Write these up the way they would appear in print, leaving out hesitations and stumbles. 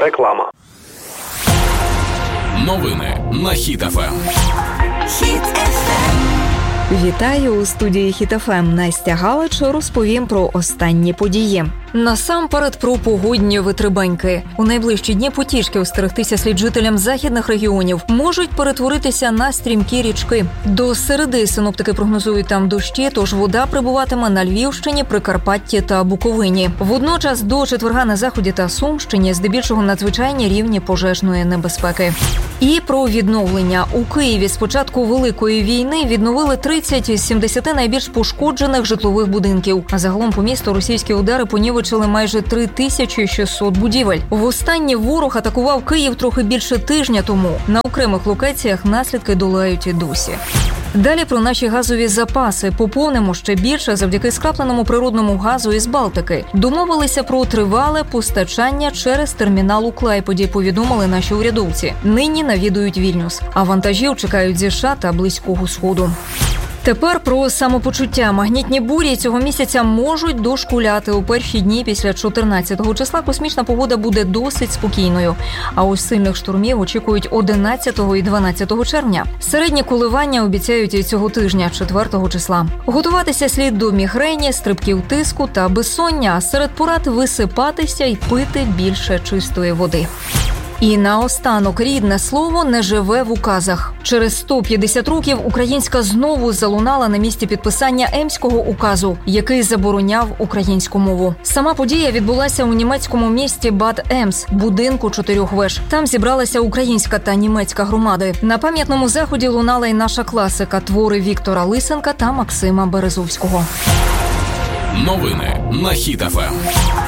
Реклама. Новини на Хіт ФМ. Вітаю у студії Хіт ФМ. Настя Галич розповім про останні події. Насамперед про погодні витребеньки. У найближчі дні потішки остерегтися слід жителям західних регіонів. Можуть перетворитися на стрімкі річки. До середи синоптики прогнозують там дощі, тож вода прибуватиме на Львівщині, Прикарпатті та Буковині. Водночас до четверга на Заході та Сумщині здебільшого надзвичайні рівні пожежної небезпеки. І про відновлення. У Києві з початку Великої війни відновили 30 із 70 найбільш пошкоджених житлових будинків. А загалом по місту російські удари понівечили майже 3600 будівель. Востаннє ворог атакував Київ трохи більше тижня тому. На окремих локаціях наслідки долають і досі. Далі про наші газові запаси. Поповнимо ще більше завдяки скрапленому природному газу із Балтики. Домовилися про тривале постачання через термінал у Клайпеді, повідомили наші урядовці. Нині навідують Вільнюс. А вантажів чекають зі США та Близького Сходу. Тепер про самопочуття. Магнітні бурі цього місяця можуть дошкуляти. У перші дні після 14-го числа космічна погода буде досить спокійною. А ось сильних штурмів очікують 11-го і 12-го червня. Середні коливання обіцяють і цього тижня, 4-го числа. Готуватися слід до мігрені, стрибків тиску та безсоння, а серед порад висипатися і пити більше чистої води. І наостанок, рідне слово не живе в указах. Через 150 років українська знову залунала на місці підписання Емського указу, який забороняв українську мову. Сама подія відбулася у німецькому місті Бад Емс, будинку 4 веж. Там зібралася українська та німецька громади. На пам'ятному заході лунала й наша класика, твори Віктора Лисенка та Максима Березовського. Новини на Хіт ФМ.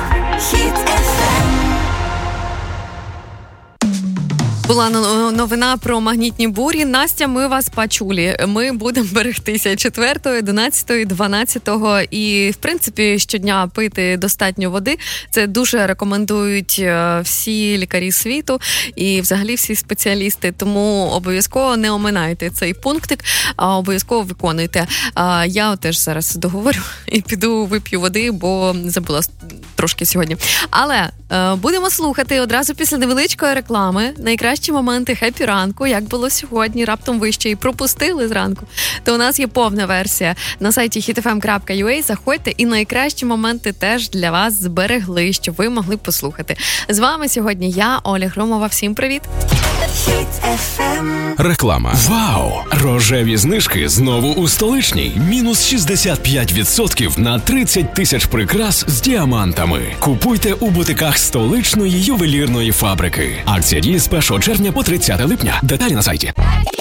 Була новина про магнітні бурі. Настя, ми вас почули. Ми будемо берегтися 4-го, 11-го, 12-го. І, в принципі, щодня пити достатньо води. Це дуже рекомендують всі лікарі світу і взагалі всі спеціалісти. Тому обов'язково не оминайте цей пунктик, а обов'язково виконуйте. Я теж зараз договорю і піду вип'ю води, бо забула трошки сьогодні. Але будемо слухати одразу після невеличкої реклами найкращі моменти хеппі ранку, як було сьогодні, раптом ви ще й пропустили зранку, то у нас є повна версія на сайті hitfm.ua. Заходьте, і найкращі моменти теж для вас зберегли, щоб ви могли послухати. З вами сьогодні я, Оля Громова. Всім привіт! Реклама. Вау! Рожеві знижки знову у Столичній. Мінус 65% на 30 тисяч прикрас з діамантами. Купуйте у бутиках Столичної ювелірної фабрики. Акція діє з 1 червня по 30 липня. Деталі на сайті.